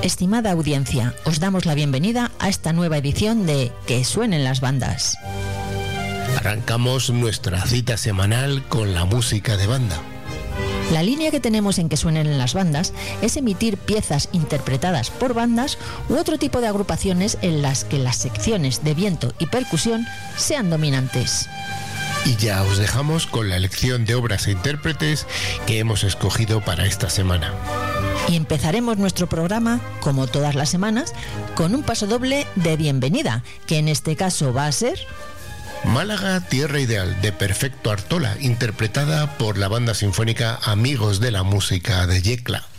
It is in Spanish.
Estimada audiencia, os damos la bienvenida a esta nueva edición de Que suenen las bandas. Arrancamos nuestra cita semanal con la música de banda. La línea que tenemos en Que suenen las bandas es emitir piezas interpretadas por bandas u otro tipo de agrupaciones en las que las secciones de viento y percusión sean dominantes. Y ya os dejamos con la elección de obras e intérpretes que hemos escogido para esta semana. Y empezaremos nuestro programa, como todas las semanas, con un pasodoble de bienvenida, que en este caso va a ser Málaga, Tierra Ideal, de Perfecto Artola, interpretada por la banda sinfónica Amigos de la Música de Yecla.